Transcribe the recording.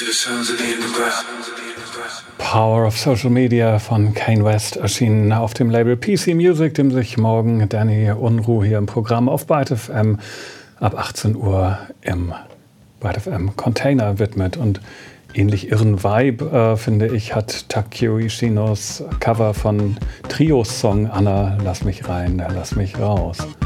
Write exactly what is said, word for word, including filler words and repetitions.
Power of Social Media von Kanye West erschienen auf dem Label P C Music, dem sich morgen Danny Unruh hier im Programm auf Byte F M ab achtzehn Uhr im Byte F M Container widmet. Und ähnlich irren Vibe, äh, finde ich, hat Takeo Ishinos Cover von Trios Song Anna, lass mich rein, lass mich raus.